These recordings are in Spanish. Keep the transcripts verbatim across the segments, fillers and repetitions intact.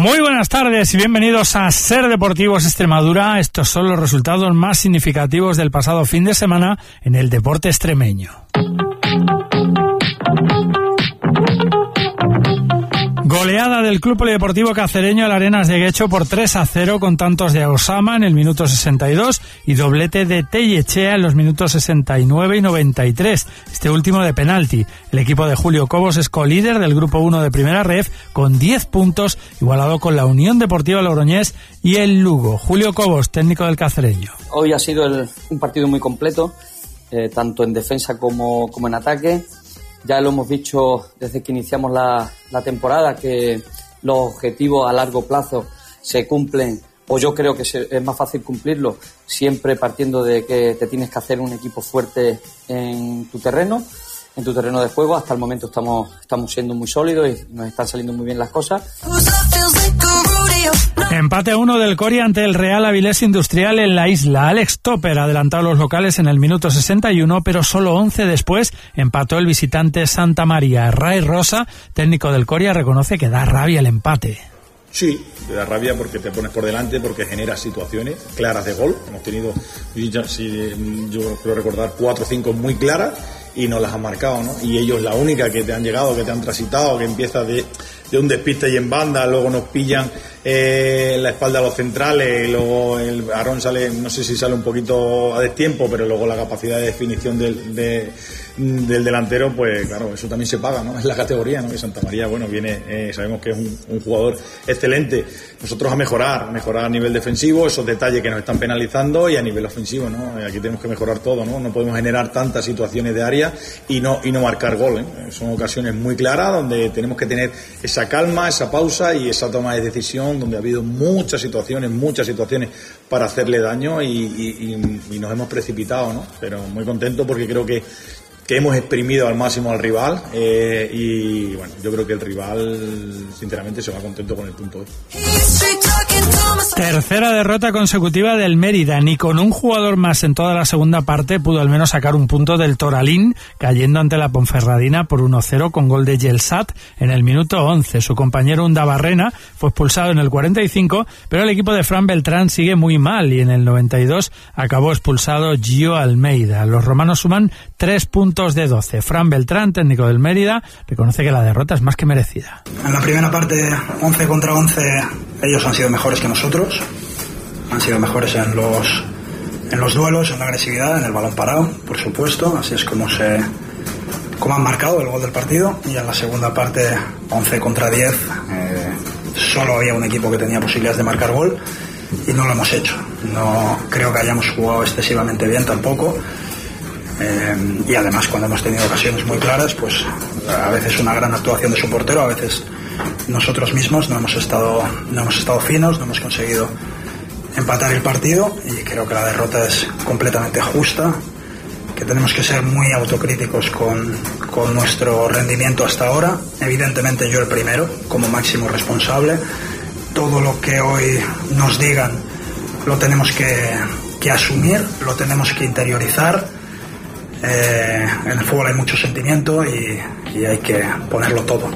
Muy buenas tardes y bienvenidos a Ser Deportivos Extremadura. Estos son los resultados más significativos del pasado fin de semana en el deporte extremeño. Goleada del Club Polideportivo Cacereño al Arenas de Guecho por tres a cero con tantos de Osama en el minuto sesenta y dos y doblete de Tellechea en los minutos sesenta y nueve y noventa y tres, este último de penalti. El equipo de Julio Cobos es colíder del Grupo uno de Primera Ref con diez puntos, igualado con la Unión Deportiva Logroñés y el Lugo. Julio Cobos, técnico del Cacereño. Hoy ha sido el, un partido muy completo, eh, tanto en defensa como, como en ataque. Ya lo hemos dicho desde que iniciamos la, la temporada, que los objetivos a largo plazo se cumplen, o yo creo que se, es más fácil cumplirlos, siempre partiendo de que te tienes que hacer un equipo fuerte en tu terreno, en tu terreno de juego. Hasta el momento estamos, estamos siendo muy sólidos y nos están saliendo muy bien las cosas. Empate a uno del Coria ante el Real Avilés Industrial en la isla. Alex Topper adelantó a los locales en el minuto sesenta y uno, pero solo once después empató el visitante Santa María. Ray Rosa, técnico del Coria, reconoce que da rabia el empate. Sí, te da rabia porque te pones por delante, porque genera situaciones claras de gol. Hemos tenido, yo creo recordar, cuatro o cinco muy claras y no las han marcado, ¿no? Y ellos la única que te han llegado, que te han transitado, que empieza de, de un despiste y en banda, luego nos pillan eh, en la espalda a los centrales, y luego el Aarón sale, no sé si sale un poquito a destiempo, pero luego la capacidad de definición del, de, del delantero, pues claro, eso también se paga, ¿no? Es la categoría, ¿no? Y Santa María, bueno, viene, eh, sabemos que es un, un jugador excelente. Nosotros a mejorar, mejorar a nivel defensivo, esos detalles que nos están penalizando, y a nivel ofensivo, ¿no? Aquí tenemos que mejorar todo, ¿no? No podemos generar tantas situaciones de área y no, y no marcar gol, ¿eh? Son ocasiones muy claras donde tenemos que tener esa calma, esa pausa y esa toma de decisión, donde ha habido muchas situaciones, muchas situaciones para hacerle daño y, y, y, y nos hemos precipitado, ¿no? Pero muy contento porque creo que que hemos exprimido al máximo al rival eh, y bueno, yo creo que el rival sinceramente se va contento con el punto hoy. Tercera derrota consecutiva del Mérida. Ni con un jugador más en toda la segunda parte pudo al menos sacar un punto del Toralín, cayendo ante la Ponferradina por uno cero con gol de Gelsat en el minuto once. Su compañero Undabarrena fue expulsado en el cuarenta y cinco, pero el equipo de Fran Beltrán sigue muy mal y en el noventa y dos acabó expulsado Gio Almeida. Los romanos suman tres puntos de doce. Fran Beltrán, técnico del Mérida, reconoce que la derrota es más que merecida. En la primera parte, once contra once, ellos han sido mejores que nosotros. Han sido mejores en los, en los duelos, en la agresividad, en el balón parado, por supuesto. Así es como, se, como han marcado el gol del partido. Y en la segunda parte, once contra diez, eh, solo había un equipo que tenía posibilidades de marcar gol y no lo hemos hecho. No creo que hayamos jugado excesivamente bien tampoco. Eh, y además cuando hemos tenido ocasiones muy claras, pues a veces una gran actuación de su portero, a veces nosotros mismos no hemos estado no hemos estado finos, no hemos conseguido empatar el partido y creo que la derrota es completamente justa, que tenemos que ser muy autocríticos con, con nuestro rendimiento hasta ahora. Evidentemente yo el primero, como máximo responsable. Todo lo que hoy nos digan lo tenemos que, que asumir, lo tenemos que interiorizar. Eh, en el fútbol hay mucho sentimiento y, y hay que ponerlo todo.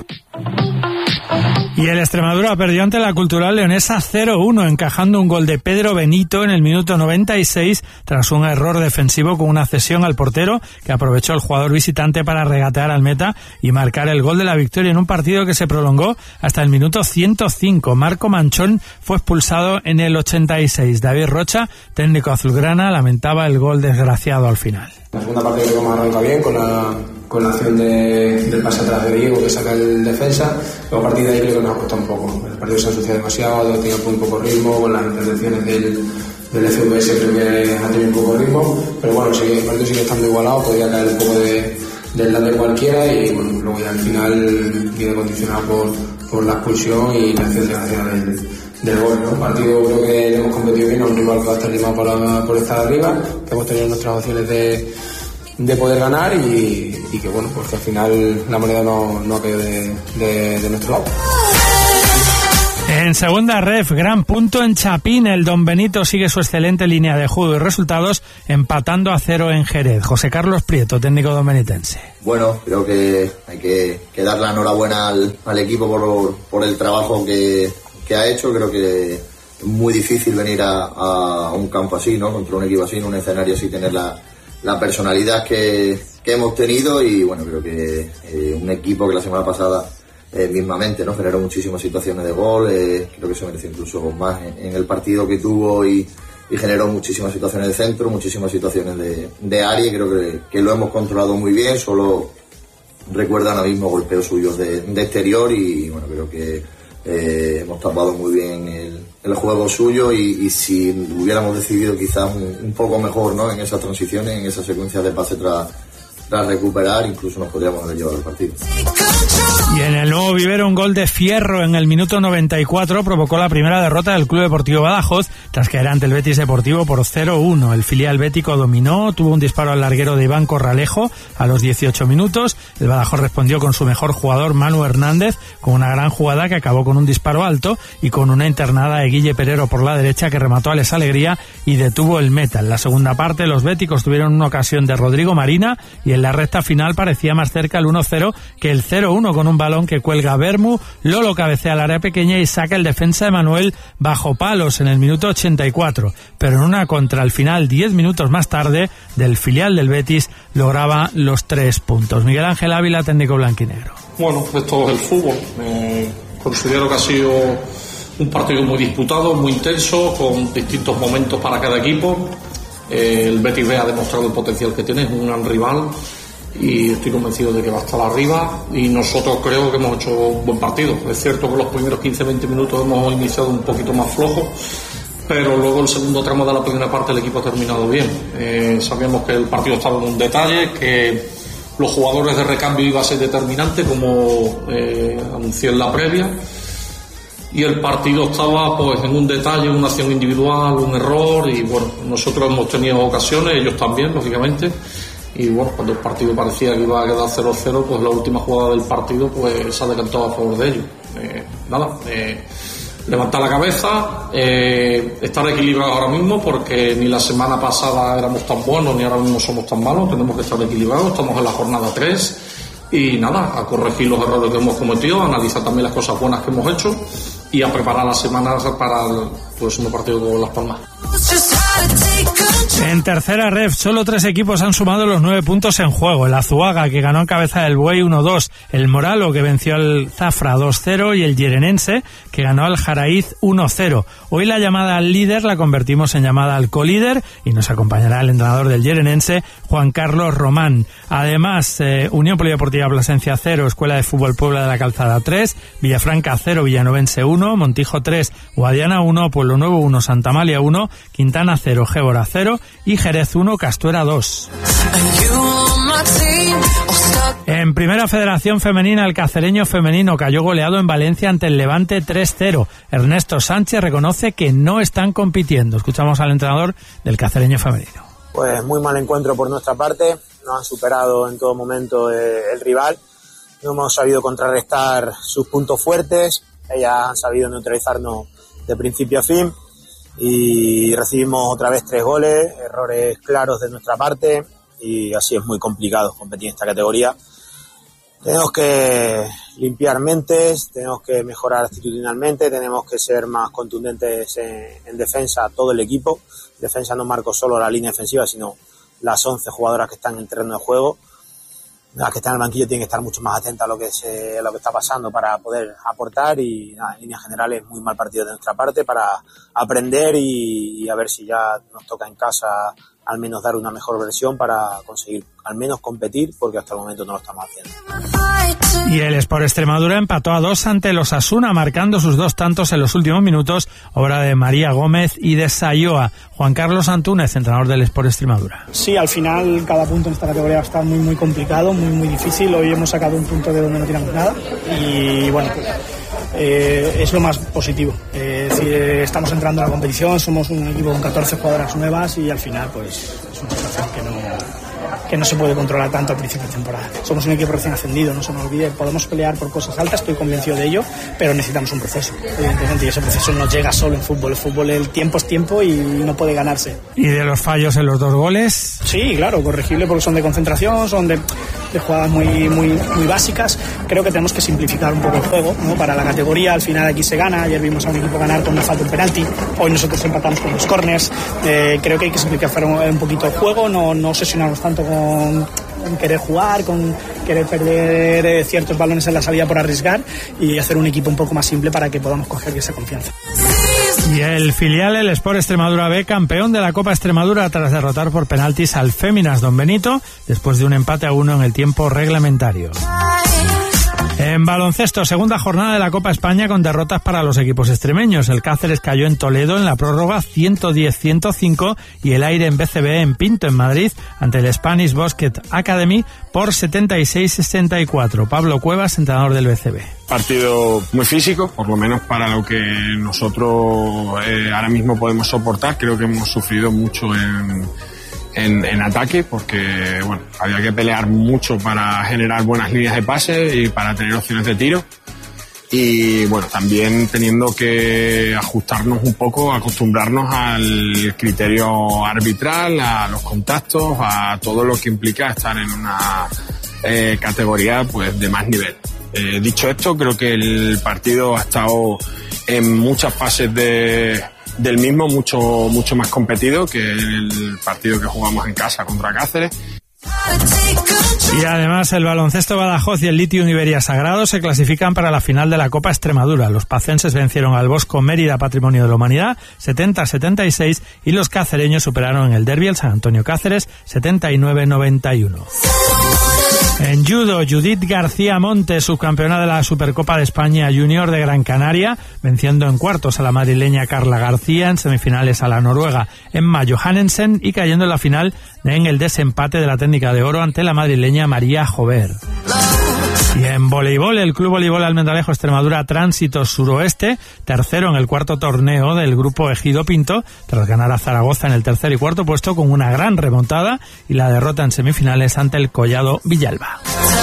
Y el Extremadura perdió ante la Cultural Leonesa cero uno, encajando un gol de Pedro Benito en el minuto noventa y seis tras un error defensivo con una cesión al portero que aprovechó el jugador visitante para regatear al meta y marcar el gol de la victoria en un partido que se prolongó hasta el minuto ciento cinco. Marco Manchón fue expulsado en el ochenta y seis. David Rocha, técnico azulgrana, lamentaba el gol desgraciado al final. La segunda parte creo que hemos arrancado bien con la, con la acción de, del pase atrás de Diego que saca el defensa, pero a partir de ahí creo que nos ha costado un poco. El partido se ha ensuciado demasiado, ha tenido muy poco ritmo, con las intervenciones del, del F V S creo que ha tenido un poco de ritmo, pero bueno, sigue, el partido sigue estando igualado, podría caer un poco de, del lado de cualquiera y bueno, luego ya al final viene condicionado por, por la expulsión y la acción desgraciada del del gol, ¿no? Partido creo que hemos competido bien, un rival que va a estar limado por, por estar arriba, que hemos tenido nuestras opciones de, de poder ganar y, y que bueno, pues que al final la moneda no, no ha caído de, de, de nuestro lado. En segunda ref, gran punto en Chapín. El Don Benito sigue su excelente línea de juego y resultados, empatando a cero en Jerez. José Carlos Prieto, técnico dombenitense. Bueno, creo que hay que, que dar la enhorabuena al, al equipo por, por el trabajo que, que ha hecho. Creo que es muy difícil venir a, a un campo así, ¿no? Contra un equipo así, en un escenario así, tener la, la personalidad que, que hemos tenido. Y bueno, creo que eh, un equipo que la semana pasada Eh, mismamente, ¿no? Generó muchísimas situaciones de gol, eh, creo que se mereció incluso más en, en el partido que tuvo y, y generó muchísimas situaciones de centro, muchísimas situaciones de, de área, y creo que, que lo hemos controlado muy bien. Solo recuerdan ahora mismo golpeos suyos de, de exterior y bueno, creo que eh, hemos tapado muy bien el, el juego suyo y, y si hubiéramos decidido quizás un, un poco mejor, ¿no? En esas transiciones, en esas secuencias de pase tras, tras recuperar, incluso nos podríamos haber llevado el partido. Y en el Nuevo Vivero, un gol de Fierro en el minuto noventa y cuatro provocó la primera derrota del Club Deportivo Badajoz tras caer ante el Betis Deportivo por cero uno. El filial bético dominó, tuvo un disparo al larguero de Iván Corralejo a los dieciocho minutos. El Badajoz respondió con su mejor jugador, Manu Hernández, con una gran jugada que acabó con un disparo alto y con una internada de Guille Perero por la derecha que remató a Les Alegría y detuvo el meta. En la segunda parte, los béticos tuvieron una ocasión de Rodrigo Marina y en la recta final parecía más cerca el uno cero que el cero uno, con un balón que cuelga Bermu, Lolo cabecea al área pequeña y saca el defensa Emanuel bajo palos en el minuto ochenta y cuatro, pero en una contra al final, diez minutos más tarde, del filial del Betis lograba los tres puntos. Miguel Ángel Ávila, técnico blanquinegro. Bueno, esto es el fútbol. Eh, considero que ha sido un partido muy disputado, muy intenso, con distintos momentos para cada equipo. Eh, el Betis B ha demostrado el potencial que tiene, es un gran rival y estoy convencido de que va a estar arriba, y nosotros creo que hemos hecho un buen partido. Es cierto que los primeros quince a veinte minutos hemos iniciado un poquito más flojos, pero luego el segundo tramo de la primera parte el equipo ha terminado bien. Eh, sabíamos que el partido estaba en un detalle, que los jugadores de recambio iba a ser determinante, como eh, anuncié en la previa, y el partido estaba pues en un detalle, una acción individual, un error, y bueno, nosotros hemos tenido ocasiones, ellos también, lógicamente. Y bueno, cuando el partido parecía que iba a quedar cero cero, pues la última jugada del partido pues se ha decantado a favor de ellos. Eh, nada, eh, levantar la cabeza, eh, estar equilibrados ahora mismo, porque ni la semana pasada éramos tan buenos ni ahora mismo somos tan malos. Tenemos que estar equilibrados, estamos en la jornada tres y nada, a corregir los errores que hemos cometido, a analizar también las cosas buenas que hemos hecho y a preparar las semanas para el próximo partido con Las Palmas. En tercera ref, solo tres equipos han sumado los nueve puntos en juego. El Azuaga, que ganó en Cabeza del Buey uno dos, el Moralo, que venció al Zafra dos cero, y el Yerenense, que ganó al Jaraíz uno cero. Hoy la llamada al líder la convertimos en llamada al colíder y nos acompañará el entrenador del Yerenense, Juan Carlos Román. Además, eh, Unión Polideportiva Plasencia cero, Escuela de Fútbol Puebla de la Calzada tres, Villafranca cero, Villanovense uno, Montijo tres, Guadiana uno, Pueblo Nuevo uno, Santa Amalia uno, Quintana cero, Gébora cero y Jerez uno, Castuera dos. En Primera Federación Femenina, el Cacereño femenino cayó goleado en Valencia ante el Levante tres cero. Ernesto Sánchez reconoce que no están compitiendo. Escuchamos al entrenador del Cacereño femenino. Pues muy mal encuentro por nuestra parte, nos han superado en todo momento eh, el rival, no hemos sabido contrarrestar sus puntos fuertes, ellas han sabido neutralizarnos de principio a fin y recibimos otra vez tres goles, errores claros de nuestra parte y así es muy complicado competir en esta categoría. Tenemos que limpiar mentes, tenemos que mejorar actitudinalmente, tenemos que ser más contundentes en, en defensa, todo el equipo. Defensa no marco solo la línea defensiva, sino las once jugadoras que están en el terreno de juego. Las que están en el banquillo tienen que estar mucho más atentas a lo que se, a lo que está pasando para poder aportar y nada, en líneas generales muy mal partido de nuestra parte para aprender y, y a ver si ya nos toca en casa al menos dar una mejor versión para conseguir al menos competir, porque hasta el momento no lo estamos haciendo. Y el Sport Extremadura empató a dos ante los Asuna, marcando sus dos tantos en los últimos minutos, obra de María Gómez y de Sayoa. Juan Carlos Antúnez, entrenador del Sport Extremadura. Sí, al final cada punto en esta categoría está muy muy complicado, muy muy difícil. Hoy hemos sacado un punto de donde no tiramos nada y bueno, pues, eh, es lo más positivo. Eh, es decir, estamos entrando a la competición, somos un equipo con catorce jugadoras nuevas y al final pues es una situación que no, que que no se puede controlar tanto al principio de temporada. Somos un equipo recién ascendido, no se nos olvide, podemos pelear por cosas altas, estoy convencido de ello, pero necesitamos un proceso, evidentemente, y ese proceso no llega solo en fútbol. El fútbol, el tiempo es tiempo y no puede ganarse. ¿Y de los fallos en los dos goles? Sí, claro, corregible porque son de concentración, son de, de jugadas muy, muy, muy básicas. Creo que tenemos que simplificar un poco el juego, ¿no? Para la categoría, al final aquí se gana. Ayer vimos a un equipo ganar con una falta, un penalti. Hoy nosotros empatamos con los córners. Eh, creo que hay que simplificar un, un poquito el juego, no, no obsesionarnos tanto con, con querer jugar, con querer perder eh, ciertos balones en la salida por arriesgar y hacer un equipo un poco más simple para que podamos coger esa confianza. Y el filial, el Sport Extremadura B, campeón de la Copa Extremadura tras derrotar por penaltis al Féminas Don Benito después de un empate a uno en el tiempo reglamentario. En baloncesto, segunda jornada de la Copa España con derrotas para los equipos extremeños. El Cáceres cayó en Toledo en la prórroga ciento diez a ciento cinco y el Aire en B C B en Pinto, en Madrid, ante el Spanish Basket Academy por setenta y seis a sesenta y cuatro. Pablo Cuevas, entrenador del B C B. Partido muy físico, por lo menos para lo que nosotros eh, ahora mismo podemos soportar. Creo que hemos sufrido mucho en... En, en ataque, porque bueno, había que pelear mucho para generar buenas líneas de pase y para tener opciones de tiro, y bueno, también teniendo que ajustarnos un poco, acostumbrarnos al criterio arbitral, a los contactos, a todo lo que implica estar en una eh, categoría pues de más nivel. Eh, dicho esto, creo que el partido ha estado en muchas fases de del mismo mucho mucho más competido que el partido que jugamos en casa contra Cáceres. Y además el baloncesto Badajoz y el Litium Iberia Sagrado se clasifican para la final de la Copa Extremadura. Los pacenses vencieron al Bosco Mérida Patrimonio de la Humanidad setenta a setenta y seis y los cacereños superaron en el derbi el San Antonio Cáceres setenta y nueve a noventa y uno. En judo, Judith García Montes, subcampeona de la Supercopa de España Junior de Gran Canaria, venciendo en cuartos a la madrileña Carla García, en semifinales a la noruega Emma Johannesen y cayendo en la final en el desempate de la técnica de oro ante la madrileña María Jover. Y en voleibol, el Club Voleibol Almendralejo Extremadura Tránsito Suroeste, tercero en el cuarto torneo del grupo Ejido Pinto, tras ganar a Zaragoza en el tercer y cuarto puesto con una gran remontada y la derrota en semifinales ante el Collado Villalba.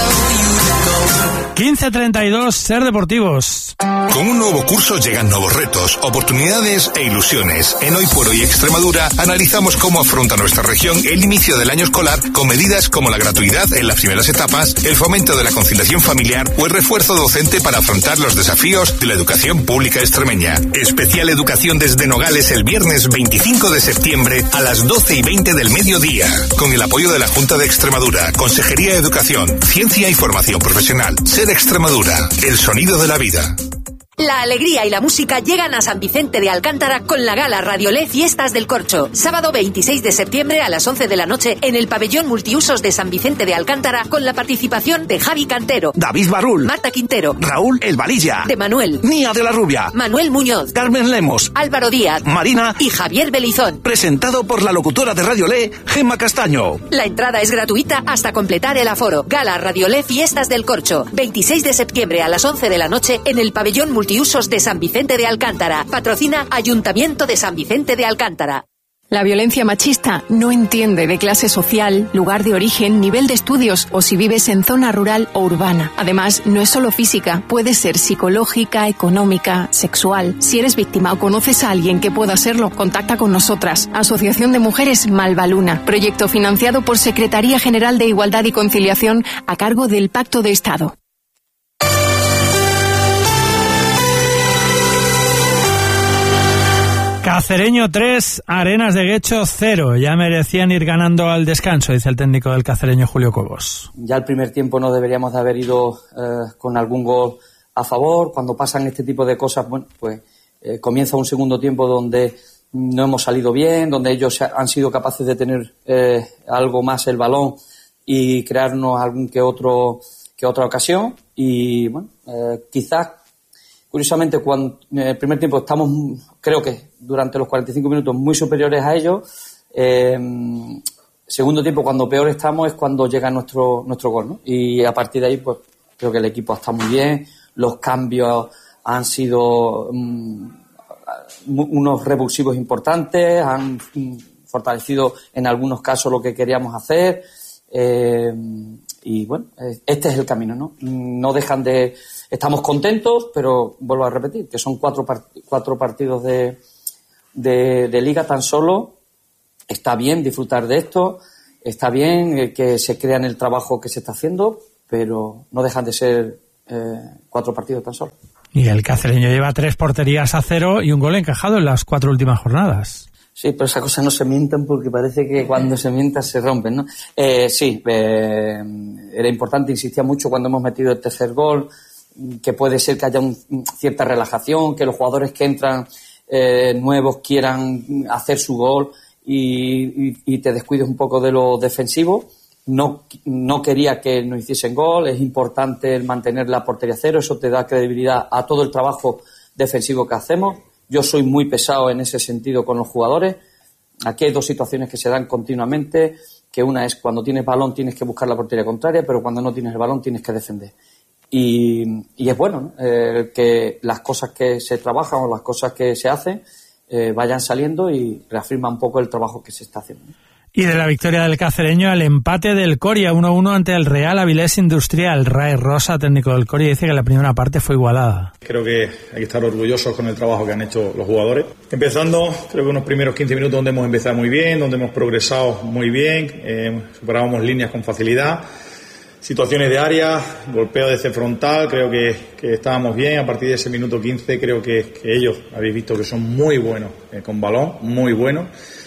quince treinta y dos, Ser Deportivos. Con un nuevo curso llegan nuevos retos, oportunidades e ilusiones. En Hoy por Hoy Extremadura analizamos cómo afronta nuestra región el inicio del año escolar con medidas como la gratuidad en las primeras etapas, el fomento de la conciliación familiar o el refuerzo docente para afrontar los desafíos de la educación pública extremeña. Especial Educación desde Nogales el viernes veinticinco de septiembre a las doce y veinte del mediodía. Con el apoyo de la Junta de Extremadura, Consejería de Educación, Ciencia y Formación Profesional. Ser Extremadura, el sonido de la vida. La alegría y la música llegan a San Vicente de Alcántara con la gala Radiolé Fiestas del Corcho. Sábado veintiséis de septiembre a las once de la noche en el pabellón multiusos de San Vicente de Alcántara con la participación de Javi Cantero, David Barrul, Marta Quintero, Raúl El Valilla, de Manuel, Nia de la Rubia, Manuel Muñoz, Carmen Lemos, Álvaro Díaz, Marina y Javier Belizón. Presentado por la locutora de Radiolé, Gemma Castaño. La entrada es gratuita hasta completar el aforo. Gala Radiolé Fiestas del Corcho. veintiséis de septiembre a las once de la noche en el pabellón multiusos de San Vicente de Alcántara. Patrocina Ayuntamiento de San Vicente de Alcántara. La violencia machista no entiende de clase social, lugar de origen, nivel de estudios o si vives en zona rural o urbana. Además, no es solo física, puede ser psicológica, económica, sexual. Si eres víctima o conoces a alguien que pueda serlo, contacta con nosotras. Asociación de Mujeres Malvaluna. Proyecto financiado por Secretaría General de Igualdad y Conciliación a cargo del Pacto de Estado. Cacereño tres, Arenas de Guecho cero. Ya merecían ir ganando al descanso, dice el técnico del Cacereño, Julio Cobos. Ya el primer tiempo no deberíamos de haber ido eh, con algún gol a favor. Cuando pasan este tipo de cosas, bueno, pues eh, comienza un segundo tiempo donde no hemos salido bien, donde ellos han sido capaces de tener eh, algo más el balón y crearnos algún que otro que otra ocasión. Y bueno, eh, quizás curiosamente, cuando en el primer tiempo estamos, creo que durante los cuarenta y cinco minutos, muy superiores a ellos. Eh, segundo tiempo, cuando peor estamos, es cuando llega nuestro nuestro gol, ¿no? Y a partir de ahí, pues creo que el equipo está muy bien. Los cambios han sido um, unos revulsivos importantes, han um, fortalecido en algunos casos lo que queríamos hacer. Eh, y bueno, este es el camino, ¿no? No dejan de... Estamos contentos, pero vuelvo a repetir, que son cuatro, part- cuatro partidos de, de, de liga tan solo. Está bien disfrutar de esto, está bien que se crean el trabajo que se está haciendo, pero no dejan de ser eh, cuatro partidos tan solo. Y el cacereño lleva tres porterías a cero y un gol encajado en las cuatro últimas jornadas. Sí, pero esas cosas no se mientan porque parece que cuando se mientan se rompen, ¿no? Eh, sí, eh, era importante, insistía mucho cuando hemos metido el tercer gol, que puede ser que haya un, cierta relajación, que los jugadores que entran eh, nuevos quieran hacer su gol y, y, y te descuides un poco de lo defensivo. No, no quería que nos hiciesen gol, es importante el mantener la portería cero, eso te da credibilidad a todo el trabajo defensivo que hacemos. Yo soy muy pesado en ese sentido con los jugadores. Aquí hay dos situaciones que se dan continuamente, que una es cuando tienes balón tienes que buscar la portería contraria, pero cuando no tienes el balón tienes que defender. Y, y es bueno, ¿no? eh, que las cosas que se trabajan o las cosas que se hacen eh, vayan saliendo y reafirma un poco el trabajo que se está haciendo. Y de la victoria del cacereño al empate del Coria uno a uno ante el Real Avilés Industrial. Ray Rosa, técnico del Coria, dice que la primera parte fue igualada. Creo que hay que estar orgullosos con el trabajo que han hecho los jugadores. Empezando, creo que unos primeros quince minutos donde hemos empezado muy bien, donde hemos progresado muy bien, eh, superábamos líneas con facilidad. Situaciones de área, golpeo desde frontal, creo que, que estábamos bien. A partir de ese minuto quince creo que, que ellos, habéis visto que son muy buenos eh, con balón, muy buenos.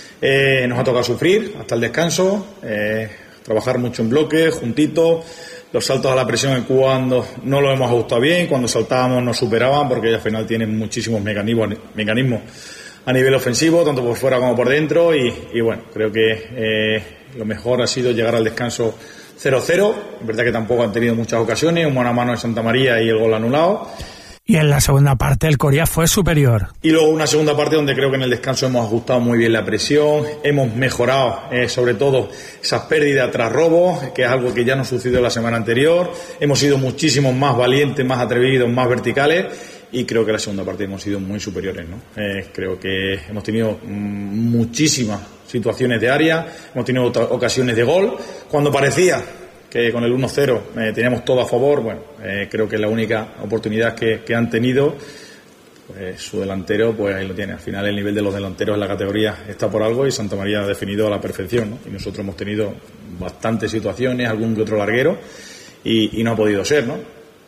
Eh, nos ha tocado sufrir hasta el descanso, eh, trabajar mucho en bloque, juntitos, los saltos a la presión cuando no lo hemos ajustado bien, cuando saltábamos nos superaban porque ellos al final tienen muchísimos mecanismos, mecanismos a nivel ofensivo, tanto por fuera como por dentro y, y bueno, creo que eh, lo mejor ha sido llegar al descanso cero cero, es verdad que tampoco han tenido muchas ocasiones, un mano a mano de Santa María y el gol anulado. Y en la segunda parte el Coria fue superior. Y luego una segunda parte donde creo que en el descanso hemos ajustado muy bien la presión, hemos mejorado eh, sobre todo esas pérdidas tras robos, que es algo que ya nos sucedió la semana anterior, hemos sido muchísimo más valientes, más atrevidos, más verticales y creo que en la segunda parte hemos sido muy superiores, ¿no? Eh, creo que hemos tenido mmm, muchísimas situaciones de área, hemos tenido ocasiones de gol, cuando parecía que con el uno cero eh, teníamos todo a favor, bueno, eh, creo que la única oportunidad que, que han tenido, pues su delantero, pues ahí lo tiene. Al final el nivel de los delanteros en la categoría está por algo y Santa María ha definido a la perfección, ¿no? Y nosotros hemos tenido bastantes situaciones, algún que otro larguero, y, y no ha podido ser, ¿no?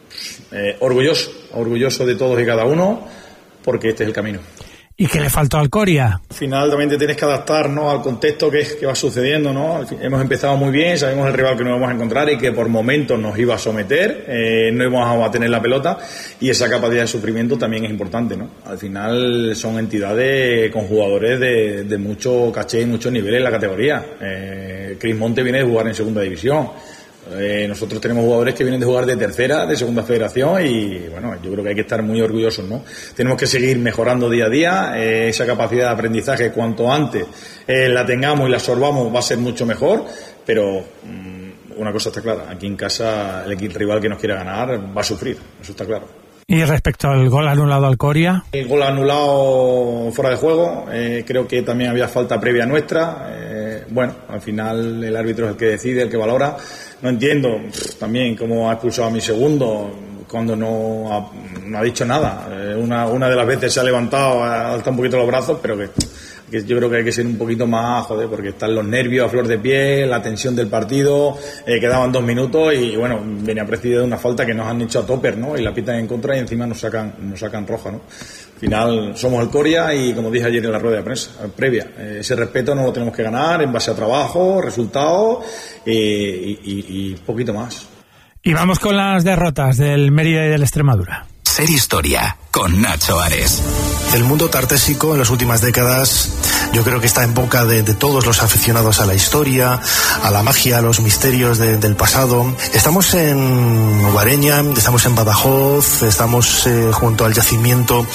Eh, orgulloso, orgulloso de todos y cada uno, porque este es el camino. ¿Y qué le faltó al Coria? Al final también te tienes que adaptar, ¿no?, al contexto que, que va sucediendo, ¿no? Hemos empezado muy bien, sabemos el rival que nos vamos a encontrar y que por momentos nos iba a someter, eh, no íbamos a tener la pelota y esa capacidad de sufrimiento también es importante, ¿no? Al final son entidades con jugadores de, de mucho caché y muchos niveles en la categoría. Eh, Cris Monte viene de jugar en segunda división. Eh, nosotros tenemos jugadores que vienen de jugar de tercera, de segunda federación y bueno, yo creo que hay que estar muy orgullosos, ¿no? Tenemos que seguir mejorando día a día, eh, esa capacidad de aprendizaje cuanto antes eh, la tengamos y la absorbamos va a ser mucho mejor, pero mmm, una cosa está clara, aquí en casa el equipo rival que nos quiera ganar va a sufrir, eso está claro. Y respecto al gol anulado al Coria. El gol anulado fuera de juego, eh, creo que también había falta previa nuestra, eh, bueno, al final el árbitro es el que decide, el que valora. No entiendo pff, también cómo ha expulsado a mi segundo cuando no ha, no ha dicho nada. Eh, una, una de las veces se ha levantado, ha alzado un poquito los brazos, pero que, que yo creo que hay que ser un poquito más, joder, porque están los nervios a flor de piel, la tensión del partido, eh, quedaban dos minutos y bueno, venía precedida de una falta que nos han hecho a topper, ¿no? Y la pitan en contra y encima nos sacan, nos sacan roja, ¿no? Al final somos el Coria y como dije ayer en la rueda de prensa previa, eh, ese respeto no lo tenemos que ganar en base a trabajo, resultados eh, y, y, y poquito más. Y vamos con las derrotas del Mérida y del Extremadura. Ser Historia con Nacho Ares. El mundo tartésico en las últimas décadas yo creo que está en boca de, de todos los aficionados a la historia, a la magia, a los misterios de, del pasado. Estamos en Guareña, estamos en Badajoz, estamos eh, junto al yacimiento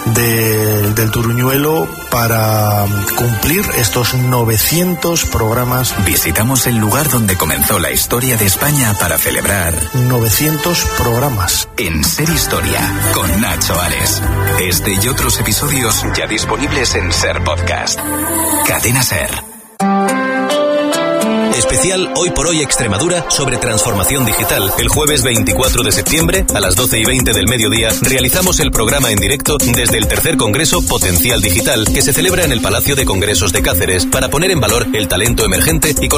de, del Turuñuelo para cumplir estos novecientos programas. Visitamos el lugar donde comenzó la historia de España para celebrar novecientos programas. En Ser Historia con Nacho Ares. Este y otros episodios ya disponibles en Ser Podcast. Cadena Ser. Especial Hoy por Hoy Extremadura sobre transformación digital. El jueves veinticuatro de septiembre, a las doce y veinte del mediodía, realizamos el programa en directo desde el tercer Congreso Potencial Digital, que se celebra en el Palacio de Congresos de Cáceres, para poner en valor el talento emergente y conocer